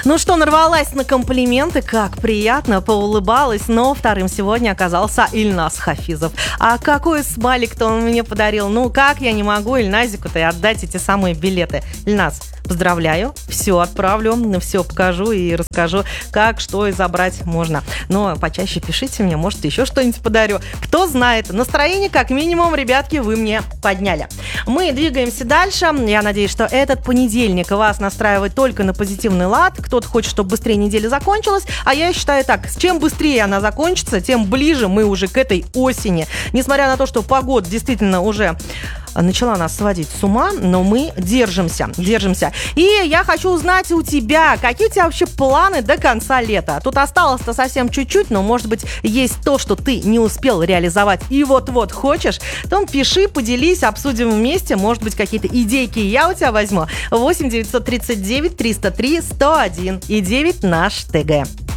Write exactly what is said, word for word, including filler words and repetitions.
Ну что, нарвалась на комплименты, как приятно, поулыбалась, но вторым сегодня оказался Ильназ Хафизов. А какой смайлик-то он мне подарил? Ну как я не могу Ильназику-то и отдать эти самые билеты? Ильназ, поздравляю, все отправлю, все покажу и расскажу, как, что и забрать можно. Но почаще пишите мне, может, еще что-нибудь подарю. Кто знает, настроение как минимум, ребятки, вы мне подняли. Мы двигаемся дальше. Я надеюсь, что этот понедельник вас настраивает только на позитивный лад. Кто-то хочет, чтобы быстрее неделя закончилась, а я считаю так, чем быстрее она закончится, тем ближе мы уже к этой осени. Несмотря на то, что погода действительно уже начала нас сводить с ума, но мы держимся, держимся. И я хочу узнать у тебя, какие у тебя вообще планы до конца лета? Тут осталось-то совсем чуть-чуть, но, может быть, есть то, что ты не успел реализовать и вот-вот хочешь, то пиши, поделись, обсудим вместе, может быть, какие-то идейки я у тебя возьму. восемь девятьсот тридцать девять триста три сто один и девять наш ТГ.